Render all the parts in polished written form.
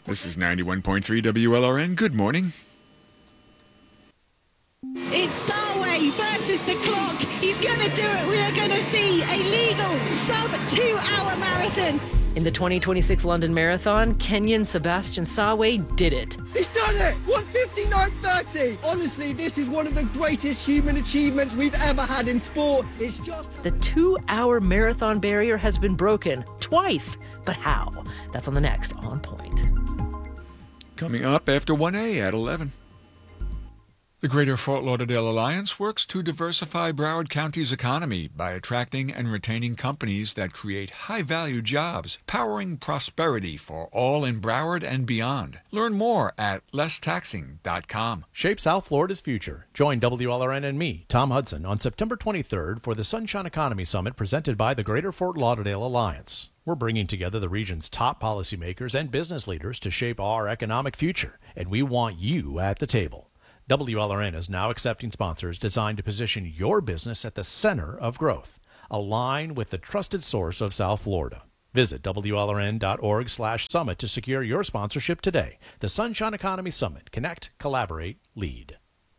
This is 91.3 WLRN. Good morning. It's Sarway versus the clock. He's going to do it. We are going to see a legal sub-2-hour marathon. In the 2026 London Marathon, Kenyan Sebastian Sawe did it. He's done it! 1:59.30! Honestly, this is one of the greatest human achievements we've ever had in sport. It's just... The 2-hour marathon barrier has been broken twice. But how? That's on the next On Point. Coming up after 1A at 11. The Greater Fort Lauderdale Alliance works to diversify Broward County's economy by attracting and retaining companies that create high-value jobs, powering prosperity for all in Broward and beyond. Learn more at lesstaxing.com. Shape South Florida's future. Join WLRN and me, Tom Hudson, on September 23rd for the Sunshine Economy Summit presented by the Greater Fort Lauderdale Alliance. We're bringing together the region's top policymakers and business leaders to shape our economic future, and we want you at the table. WLRN is now accepting sponsors designed to position your business at the center of growth. Align with the trusted source of South Florida. Visit WLRN.org/summit to secure your sponsorship today. The Sunshine Economy Summit. Connect, collaborate, lead.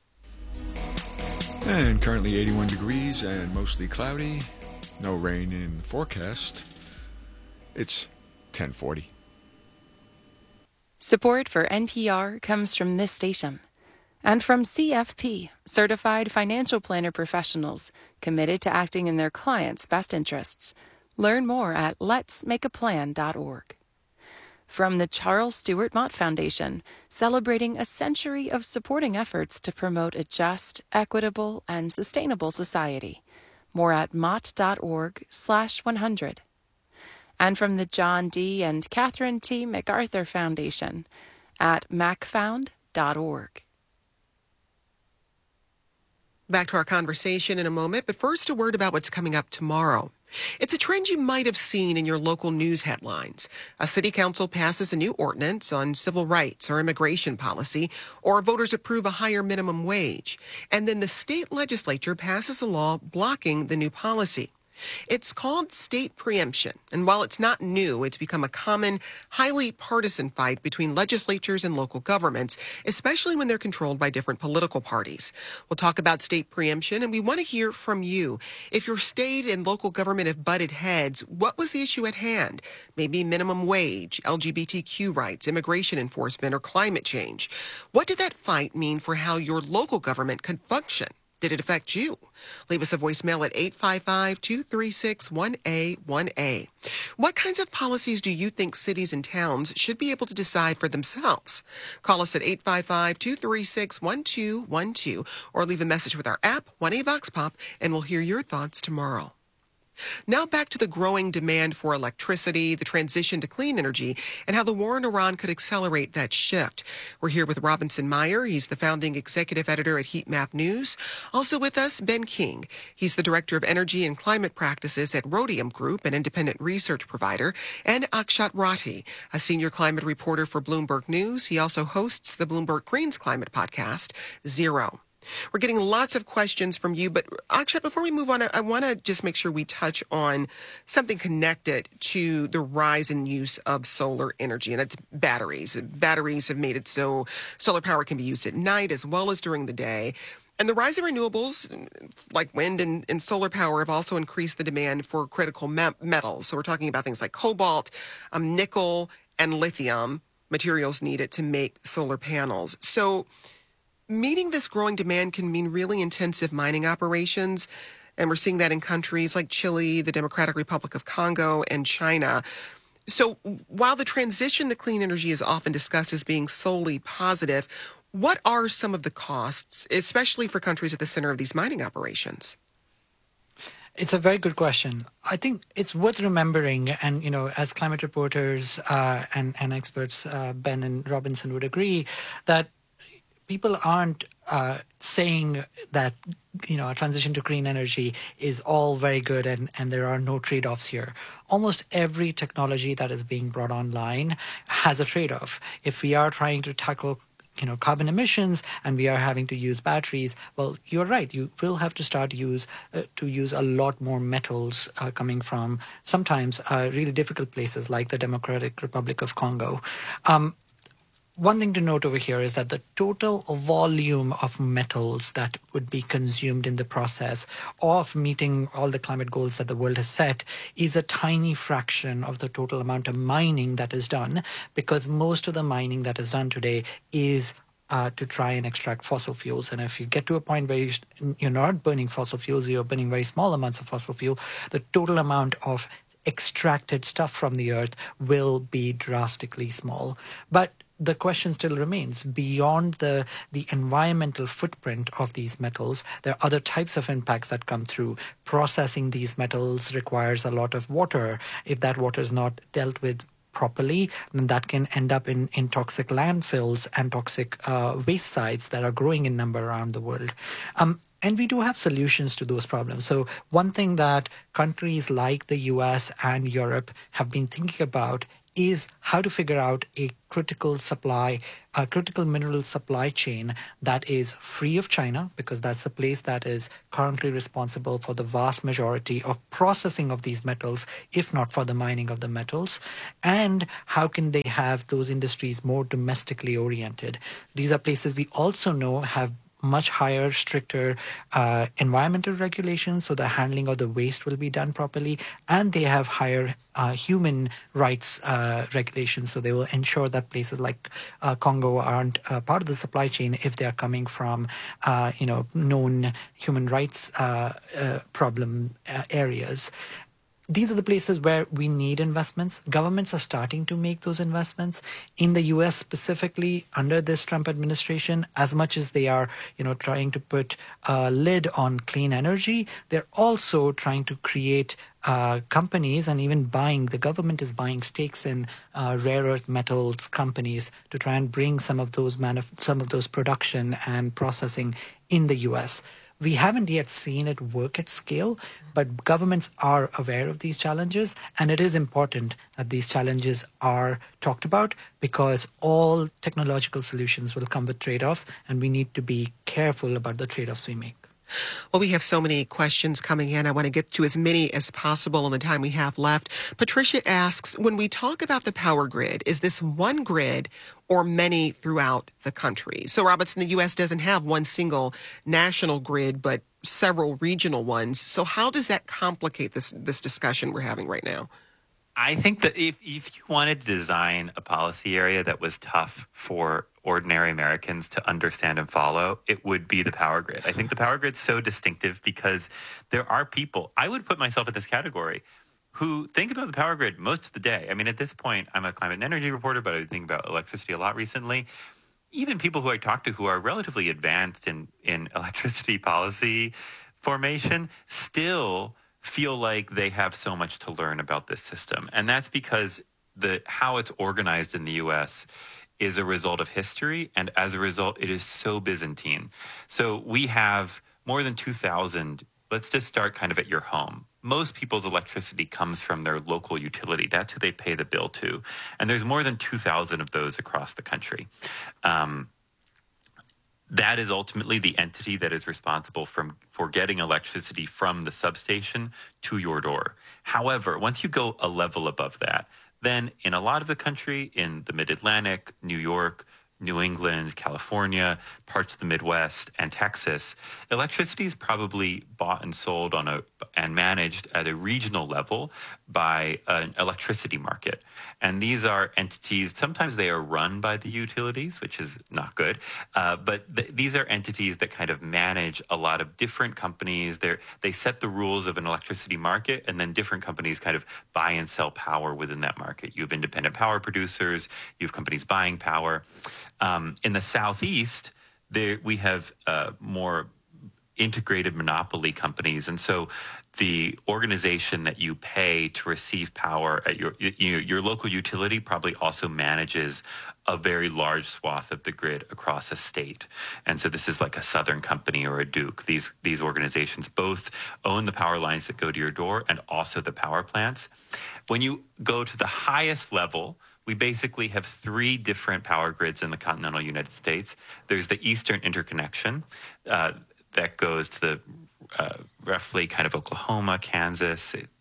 And currently 81 degrees and mostly cloudy. No rain in the forecast. It's 10:40. Support for NPR comes from this station and from CFP, Certified Financial Planner Professionals, committed to acting in their clients' best interests. Learn more at letsmakeaplan.org. From the Charles Stewart Mott Foundation, celebrating a century of supporting efforts to promote a just, equitable, and sustainable society. More at mott.org/100. And from the John D. and Catherine T. MacArthur Foundation at macfound.org. Back to our conversation in a moment, but first a word about what's coming up tomorrow. It's a trend you might have seen in your local news headlines. A city council passes a new ordinance on civil rights or immigration policy, or voters approve a higher minimum wage. And then the state legislature passes a law blocking the new policy. It's called state preemption, and while it's not new, it's become a common, highly partisan fight between legislatures and local governments, especially when they're controlled by different political parties. We'll talk about state preemption, and we want to hear from you. If your state and local government have butted heads, what was the issue at hand? Maybe minimum wage, LGBTQ rights, immigration enforcement, or climate change. What did that fight mean for how your local government could function? Did it affect you? Leave us a voicemail at 855-236-1A1A. What kinds of policies do you think cities and towns should be able to decide for themselves? Call us at 855-236-1212 or leave a message with our app, 1A Vox Pop, and we'll hear your thoughts tomorrow. Now back to the growing demand for electricity, the transition to clean energy, and how the war in Iran could accelerate that shift. We're here with Robinson Meyer. He's the founding executive editor at Heat Map News. Also with us, Ben King. He's the director of energy and climate practices at Rhodium Group, an independent research provider, and Akshat Rathi, a senior climate reporter for Bloomberg News. He also hosts the Bloomberg Greens climate podcast, Zero. We're getting lots of questions from you, but Akshat, before we move on, I want to just make sure we touch on something connected to the rise in use of solar energy, and that's batteries. Batteries have made it so solar power can be used at night as well as during the day. And the rise of renewables, like wind and solar power, have also increased the demand for critical metals. So we're talking about things like cobalt, nickel, and lithium, materials needed to make solar panels. So meeting this growing demand can mean really intensive mining operations, and we're seeing that in countries like Chile, the Democratic Republic of Congo, and China. So while the transition to clean energy is often discussed as being solely positive, what are some of the costs, especially for countries at the center of these mining operations? It's a very good question. I think it's worth remembering, and as climate reporters and experts, Ben and Robinson would agree, that people aren't saying that, a transition to clean energy is all very good and there are no trade-offs here. Almost every technology that is being brought online has a trade-off. If we are trying to tackle carbon emissions and we are having to use batteries, well, you're right. You will have to start to use a lot more metals coming from sometimes really difficult places like the Democratic Republic of Congo. one thing to note over here is that the total volume of metals that would be consumed in the process of meeting all the climate goals that the world has set is a tiny fraction of the total amount of mining that is done, because most of the mining that is done today is to try and extract fossil fuels. And if you get to a point where you're not burning fossil fuels, you're burning very small amounts of fossil fuel, the total amount of extracted stuff from the earth will be drastically small. But the question still remains, beyond the environmental footprint of these metals, there are other types of impacts that come through. Processing these metals requires a lot of water. If that water is not dealt with properly, then that can end up in toxic landfills and toxic waste sites that are growing in number around the world. And we do have solutions to those problems. So one thing that countries like the US and Europe have been thinking about is how to figure out a critical mineral supply chain that is free of China, because that's the place that is currently responsible for the vast majority of processing of these metals, if not for the mining of the metals. And how can they have those industries more domestically oriented? These are places we also know have much higher, stricter environmental regulations, so the handling of the waste will be done properly, and they have higher human rights regulations, so they will ensure that places like Congo aren't part of the supply chain if they are coming from known human rights problem areas. These are the places where we need investments. Governments are starting to make those investments. In the US specifically, under this Trump administration, as much as they are, trying to put a lid on clean energy, they're also trying to create companies, and even the government is buying stakes in rare earth metals companies to try and bring some of those production and processing in the US. We haven't yet seen it work at scale, but governments are aware of these challenges, and it is important that these challenges are talked about, because all technological solutions will come with trade-offs, and we need to be careful about the trade-offs we make. Well, we have so many questions coming in. I want to get to as many as possible in the time we have left. Patricia asks, when we talk about the power grid, is this one grid or many throughout the country? So, Robinson, the U.S. doesn't have one single national grid, but several regional ones. So how does that complicate this discussion we're having right now? I think that if you wanted to design a policy area that was tough for ordinary Americans to understand and follow, it would be the power grid. I think the power grid's so distinctive because there are people, I would put myself in this category, who think about the power grid most of the day. I mean, at this point, I'm a climate and energy reporter, but I think about electricity a lot recently. Even people who I talk to who are relatively advanced in electricity policy formation still feel like they have so much to learn about this system. And that's because how it's organized in the U.S. is a result of history. And as a result, it is so Byzantine. So we have more than 2,000. Let's just start kind of at your home. Most people's electricity comes from their local utility. That's who they pay the bill to. And there's more than 2,000 of those across the country. That is ultimately the entity that is responsible for getting electricity from the substation to your door. However, once you go a level above that, then in a lot of the country, in the Mid-Atlantic, New York, New England, California, parts of the Midwest, and Texas, electricity is probably bought and sold and managed at a regional level by an electricity market. And these are entities, sometimes they are run by the utilities, which is not good, but these are entities that kind of manage a lot of different companies. They set the rules of an electricity market, and then different companies kind of buy and sell power within that market. You have independent power producers, you have companies buying power. In the Southeast, we have more integrated monopoly companies. And so the organization that you pay to receive power at your local utility probably also manages a very large swath of the grid across a state. And so this is like a Southern Company or a Duke. These organizations both own the power lines that go to your door and also the power plants. When you go to the highest level, we basically have three different power grids in the continental United States. There's the Eastern Interconnection that goes to the roughly kind of Oklahoma, Kansas,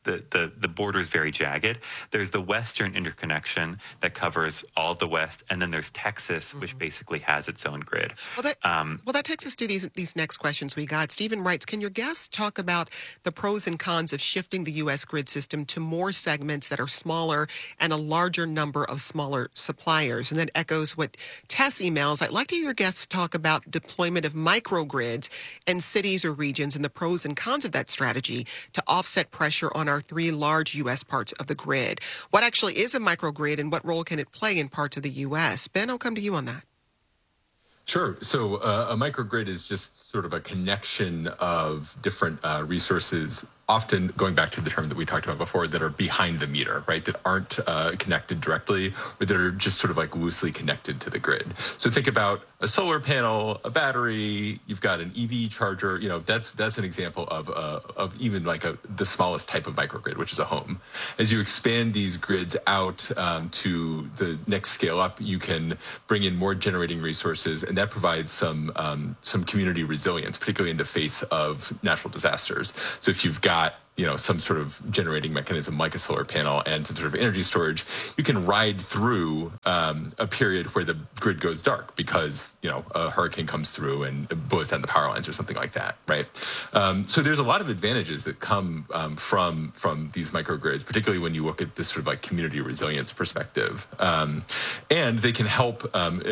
the border is very jagged. There's the Western interconnection that covers all of the West, and then there's Texas, which basically has its own grid. Well, that takes us to these next questions we got. Stephen writes, can your guests talk about the pros and cons of shifting the U.S. grid system to more segments that are smaller and a larger number of smaller suppliers? And that echoes what Tess emails. I'd like to hear your guests talk about deployment of microgrids in cities or regions and the pros and cons of that strategy to offset pressure on our three large U.S. parts of the grid. What actually is a microgrid and what role can it play in parts of the U.S.? Ben, I'll come to you on that. Sure. So a microgrid is just sort of a connection of different resources, often going back to the term that we talked about before, that are behind the meter, right? That aren't connected directly, but that are just sort of like loosely connected to the grid. So think about a solar panel, a battery, you've got an EV charger, that's an example of even like the smallest type of microgrid, which is a home. As you expand these grids out to the next scale up, you can bring in more generating resources, and that provides some community resilience, particularly in the face of natural disasters. So if you've got some sort of generating mechanism like a solar panel and some sort of energy storage, you can ride through a period where the grid goes dark because, a hurricane comes through and blows down the power lines or something like that, right? So there's a lot of advantages that come from these microgrids, particularly when you look at this sort of like community resilience perspective. And they can help,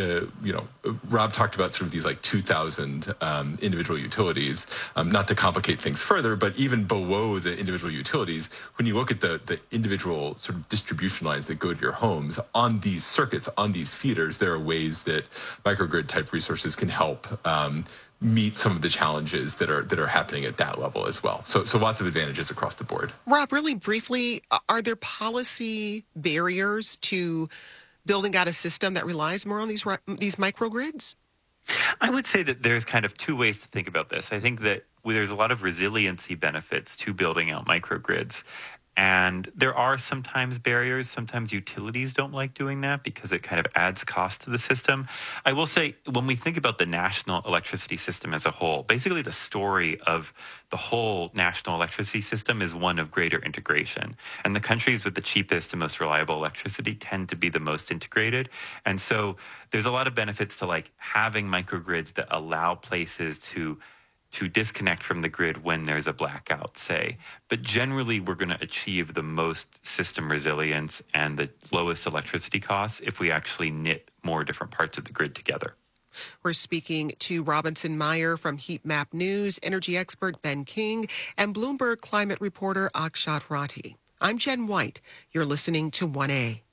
Rob talked about sort of these like 2,000 individual utilities, not to complicate things further, but even below the individual utilities, when you look at the individual sort of distribution lines that go to your homes on these circuits, on these feeders, there are ways that microgrid type resources can help meet some of the challenges that are happening at that level as well. So lots of advantages across the board. Rob, really briefly, are there policy barriers to building out a system that relies more on these microgrids? I would say that there's kind of two ways to think about this. I think that there's a lot of resiliency benefits to building out microgrids. And there are sometimes barriers. Sometimes utilities don't like doing that because it kind of adds cost to the system. I will say, when we think about the national electricity system as a whole, basically the story of the whole national electricity system is one of greater integration. And the countries with the cheapest and most reliable electricity tend to be the most integrated. And so there's a lot of benefits to like having microgrids that allow places to disconnect from the grid when there's a blackout, say. But generally, we're going to achieve the most system resilience and the lowest electricity costs if we actually knit more different parts of the grid together. We're speaking to Robinson Meyer from Heat Map News, energy expert Ben King, and Bloomberg climate reporter Akshat Rathi. I'm Jen White. You're listening to 1A.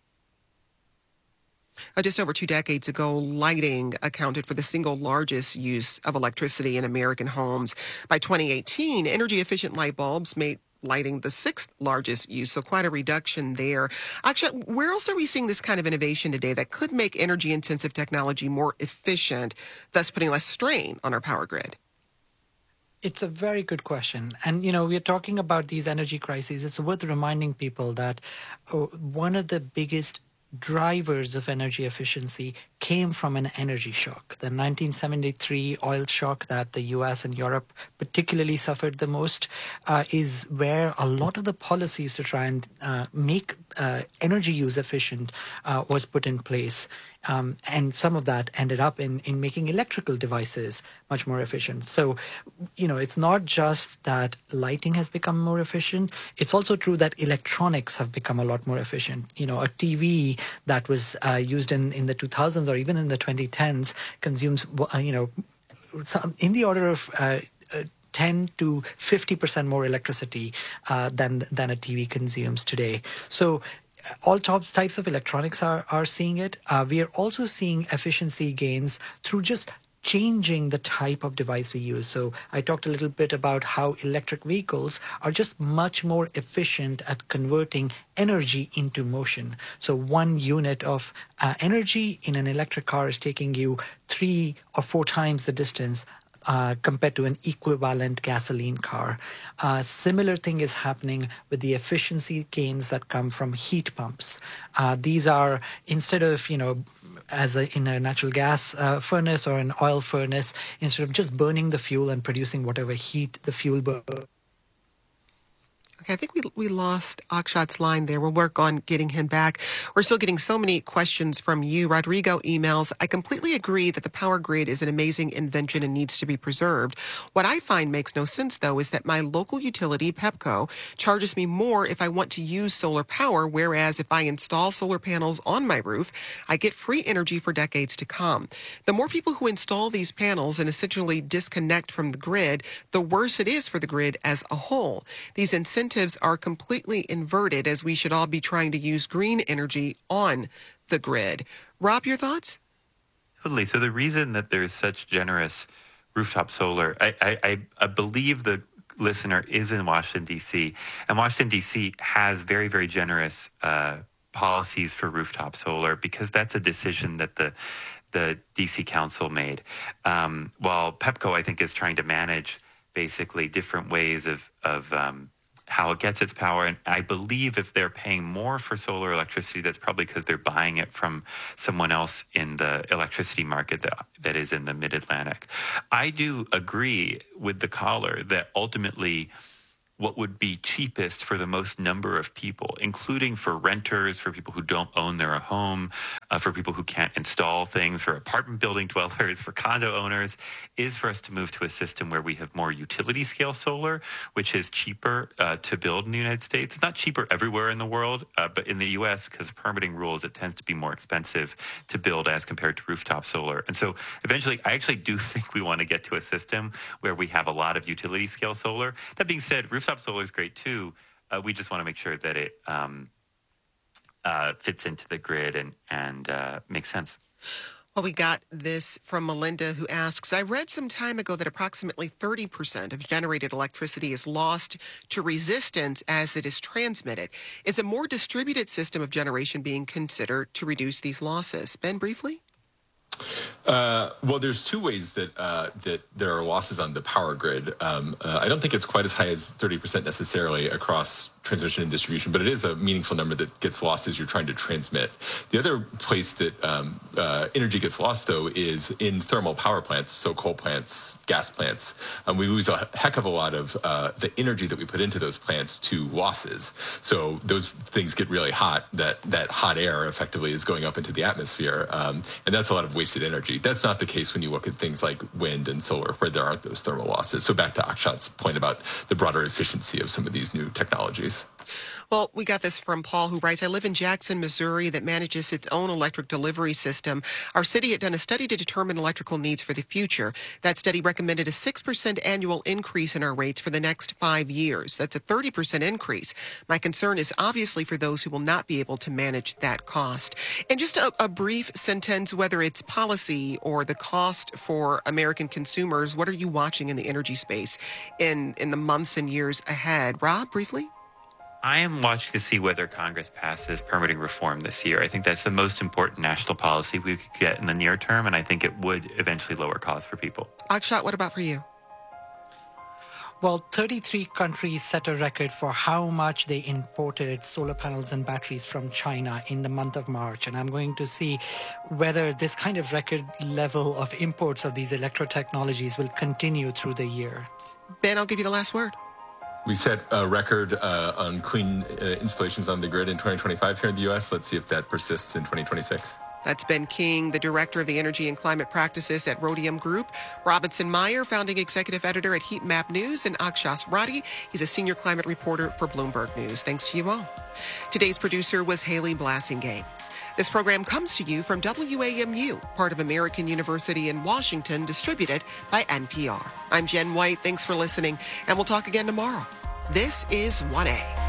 Just over 2 decades ago, lighting accounted for the single largest use of electricity in American homes. By 2018, energy-efficient light bulbs made lighting the 6th largest use, so quite a reduction there. Actually, where else are we seeing this kind of innovation today that could make energy-intensive technology more efficient, thus putting less strain on our power grid? It's a very good question. And, we're talking about these energy crises. It's worth reminding people that one of the biggest drivers of energy efficiency came from an energy shock. The 1973 oil shock that the US and Europe particularly suffered the most is where a lot of the policies to try and make energy use efficient was put in place. And some of that ended up in making electrical devices much more efficient. So, it's not just that lighting has become more efficient. It's also true that electronics have become a lot more efficient. A TV that was used in the 2000s or even in the 2010s consumes, in the order of 10 to 50% more electricity than a TV consumes today. So all types of electronics are seeing it. We are also seeing efficiency gains through just changing the type of device we use. So I talked a little bit about how electric vehicles are just much more efficient at converting energy into motion. So 1 unit of energy in an electric car is taking you 3 or 4 times the distance compared to an equivalent gasoline car. Similar thing is happening with the efficiency gains that come from heat pumps. These are, instead of, in a natural gas furnace or an oil furnace, instead of just burning the fuel and producing whatever heat the fuel burns. Okay, I think we lost Akshat's line there. We'll work on getting him back. We're still getting so many questions from you. Rodrigo emails, I completely agree that the power grid is an amazing invention and needs to be preserved. What I find makes no sense, though, is that my local utility, Pepco, charges me more if I want to use solar power, whereas if I install solar panels on my roof, I get free energy for decades to come. The more people who install these panels and essentially disconnect from the grid, the worse it is for the grid as a whole. These incentives are completely inverted, as we should all be trying to use green energy on the grid. Rob, your thoughts? Totally. So the reason that there's such generous rooftop solar, I believe the listener is in Washington, D.C., and Washington, D.C. has very, very generous policies for rooftop solar because that's a decision that the D.C. Council made. While Pepco, I think, is trying to manage basically different ways of how it gets its power. And I believe if they're paying more for solar electricity, that's probably because they're buying it from someone else in the electricity market that is in the mid-Atlantic. I do agree with the caller that ultimately what would be cheapest for the most number of people, including for renters, for people who don't own their home, for people who can't install things, for apartment building dwellers, for condo owners, is for us to move to a system where we have more utility scale solar, which is cheaper to build in the United States. It's not cheaper everywhere in the world, but in the U.S., because of permitting rules, it tends to be more expensive to build as compared to rooftop solar. And so eventually, I actually do think we want to get to a system where we have a lot of utility scale solar. That being said, rooftop solar is great too. We just want to make sure that it fits into the grid and makes sense. Well, we got this from Melinda, who asks, I read some time ago that approximately 30% of generated electricity is lost to resistance as it is transmitted. Is a more distributed system of generation being considered to reduce these losses? Ben, briefly? Well, there's two ways that there are losses on the power grid. I don't think it's quite as high as 30% necessarily across transmission and distribution, but it is a meaningful number that gets lost as you're trying to transmit. The other place that energy gets lost, though, is in thermal power plants, so coal plants, gas plants. We lose a heck of a lot of the energy that we put into those plants to losses. So those things get really hot. That hot air effectively is going up into the atmosphere, and that's a lot of wasted energy. That's not the case when you look at things like wind and solar, where there aren't those thermal losses. So back to Akshat's point about the broader efficiency of some of these new technologies. Well, we got this from Paul, who writes, I live in Jackson, Missouri, that manages its own electric delivery system. Our city had done a study to determine electrical needs for the future. That study recommended a 6% annual increase in our rates for the next 5 years. That's a 30% increase. My concern is obviously for those who will not be able to manage that cost. And just a brief sentence, whether it's policy or the cost for American consumers, what are you watching in the energy space in the months and years ahead? Rob, briefly? I am watching to see whether Congress passes permitting reform this year. I think that's the most important national policy we could get in the near term, and I think it would eventually lower costs for people. Akshat, what about for you? Well, 33 countries set a record for how much they imported solar panels and batteries from China in the month of March. And I'm going to see whether this kind of record level of imports of these electro technologies will continue through the year. Ben, I'll give you the last word. We set a record on clean installations on the grid in 2025 here in the U.S. Let's see if that persists in 2026. That's Ben King, the director of the Energy and Climate Practices at Rhodium Group. Robinson Meyer, founding executive editor at Heat Map News. And Akshat Reddy, he's a senior climate reporter for Bloomberg News. Thanks to you all. Today's producer was Haley Blassingame. This program comes to you from WAMU, part of American University in Washington, distributed by NPR. I'm Jen White. Thanks for listening, and we'll talk again tomorrow. This is 1A.